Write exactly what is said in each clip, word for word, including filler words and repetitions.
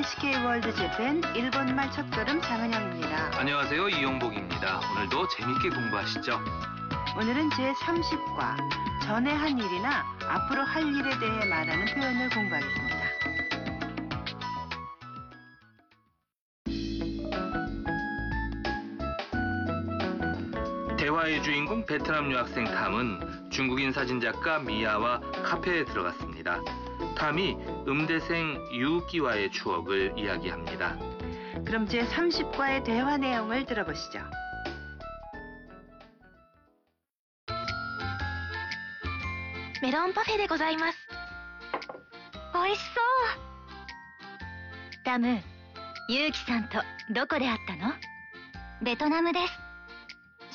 엔에이치케이 월드 재팬 일본말 첫걸음 장은영입니다. 안녕하세요. 이용복입니다. 오늘도 재밌게 공부하시죠. 오늘은 제삼십 과 전에 한 일이나 앞으로 할 일에 대해 말하는 표현을 공부하겠습니다. 대화의 주인공 베트남 유학생 탐은 중국인 사진작가 미아와 카페에 들어갔습니다. 탐이 음대생 유우키와의 추억을 이야기합니다. 그럼 제삼십 과의 대화 내용을 들어보시죠. 메론 파페でございます。おいしそう。タム、ユウキさんとどこで会ったの？ベトナムです。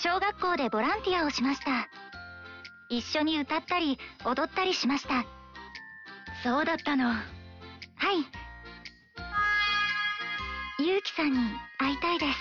小学校でボランティアをしました。一緒に歌ったり踊ったりしました。そうだったの。はい。ユウキさんに会いたいです。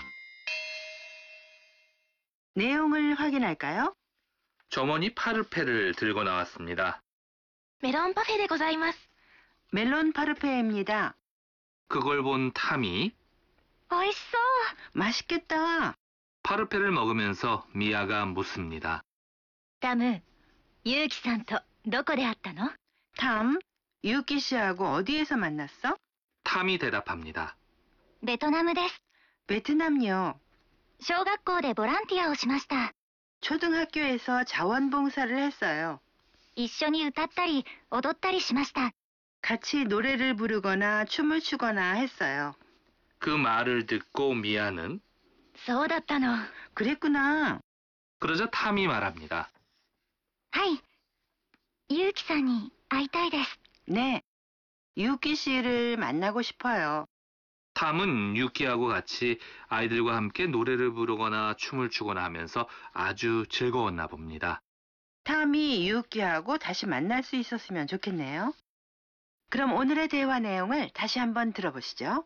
내용을 확인할까요? 점원이 파르페를 들고 나왔습니다. メロンパフェでございます。 멜론 파르페입니다. 그걸 본 탐이 おいしそう。 맛있겠다. 파르페를 먹으면서 미아가 묻습니다. タム、ユウキさんとどこで会ったの？ 탐, 유키 씨하고 어디에서 만났어? 탐이 대답합니다. ベトナムです。 베트남요. 小学校でボランティアをしました。 초등학교에서 자원봉사를 했어요. 一緒に歌ったり踊ったりしました。 같이 노래를 부르거나 춤을 추거나 했어요. 그 말을 듣고 미아는 そうだったの。 그랬구나. 그러자 탐이 말합니다. はい。ユウキさんに会いたいです。 네, 유키 씨를 만나고 싶어요. 탐은 유키하고 같이 아이들과 함께 노래를 부르거나 춤을 추거나 하면서 아주 즐거웠나 봅니다. 탐이 유키하고 다시 만날 수 있었으면 좋겠네요. 그럼 오늘의 대화 내용을 다시 한번 들어보시죠.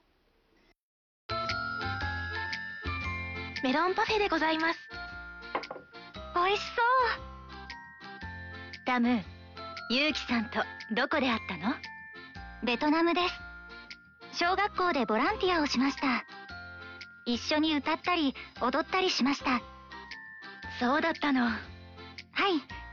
メロンパフェでございます。おいしそう。タム、ユウキさんとどこで会ったの？ベトナムです。小学校でボランティアをしました。一緒に歌ったり踊ったりしました。そうだったの。はい。